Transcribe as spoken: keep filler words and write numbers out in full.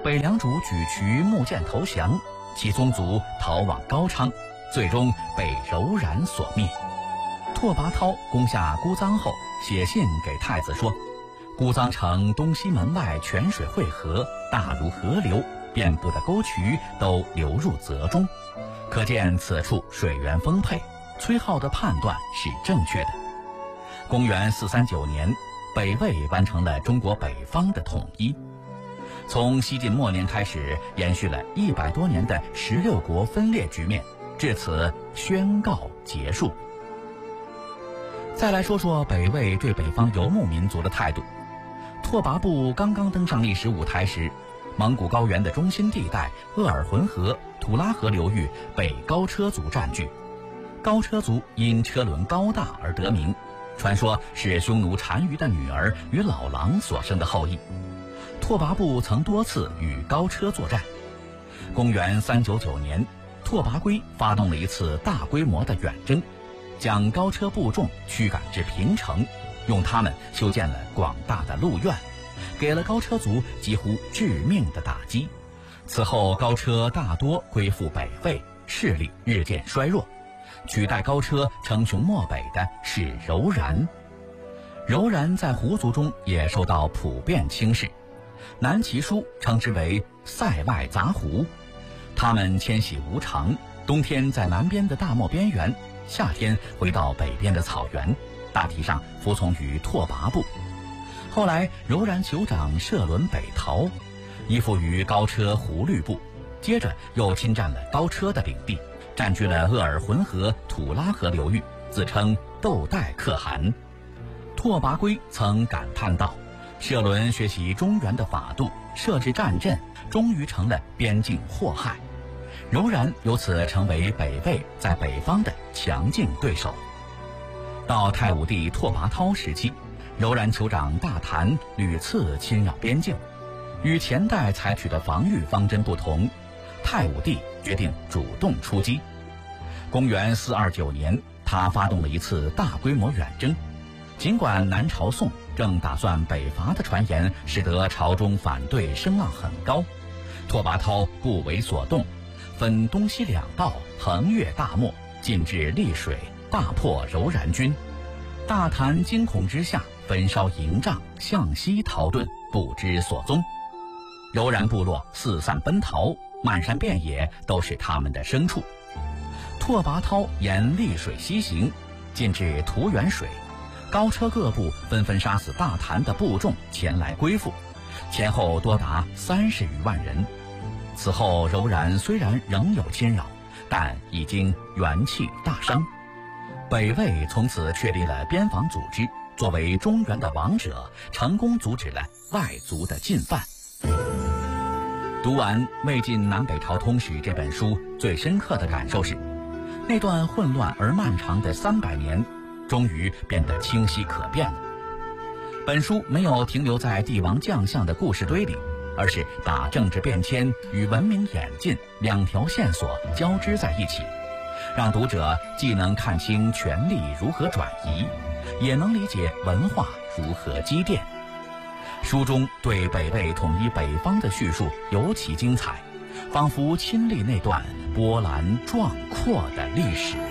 北凉主举渠木剑投降，其宗族逃往高昌，最终被柔然所灭。拓跋焘攻下姑臧后，写信给太子说，姑臧城东西门外泉水汇合，大如河流，遍布的沟渠都流入泽中，可见此处水源丰沛。崔浩的判断是正确的。公元四三九年，北魏完成了中国北方的统一。从西晋末年开始，延续了一百多年的十六国分裂局面，至此宣告结束。再来说说北魏对北方游牧民族的态度。拓跋部刚刚登上历史舞台时，蒙古高原的中心地带鄂尔浑河、土拉河流域被高车族占据。高车族因车轮高大而得名，传说是匈奴单于的女儿与老狼所生的后裔。拓跋部曾多次与高车作战。公元三九九年，拓跋圭发动了一次大规模的远征，将高车部众驱赶至平城，用他们修建了广大的鹿苑，给了高车族几乎致命的打击。此后高车大多归附北魏，势力日渐衰弱，取代高车称雄漠北的是柔然。柔然在胡族中也受到普遍轻视，南齐书称之为塞外杂胡。他们迁徙无常，冬天在南边的大漠边缘，夏天回到北边的草原，大体上服从于拓跋部。后来柔然酋长舍伦北逃，依附于高车胡律部，接着又侵占了高车的领地，占据了鄂尔浑河、土拉河流域，自称窦代可汗。拓跋圭曾感叹道，舍伦学习中原的法度，设置战阵，终于成了边境祸害。柔然由此成为北魏在北方的强劲对手。到太武帝拓跋焘时期，柔然酋长大坛屡次侵扰边境，与前代采取的防御方针不同，太武帝决定主动出击。公元四二九年，他发动了一次大规模远征。尽管南朝宋正打算北伐的传言使得朝中反对声浪很高，拓跋焘不为所动，分东西两道横越大漠，进至溧水，大破柔然军。大坛惊恐之下，焚烧营帐，向西逃遁，不知所踪。柔然部落四散奔逃，漫山遍野都是他们的牲畜。拓跋焘沿溧水西行，进至图源水，高车各部纷纷杀死大坛的部众前来归附，前后多达三十余万人。此后柔然虽然仍有侵扰，但已经元气大伤。北魏从此确立了边防组织，作为中原的王者，成功阻止了外族的进犯。读完《魏晋南北朝通史》这本书，最深刻的感受是，那段混乱而漫长的三百年终于变得清晰可辨了。本书没有停留在帝王将相的故事堆里，而是把政治变迁与文明演进两条线索交织在一起，让读者既能看清权力如何转移，也能理解文化如何积淀。书中对北魏统一北方的叙述尤其精彩，仿佛亲历那段波澜壮阔的历史。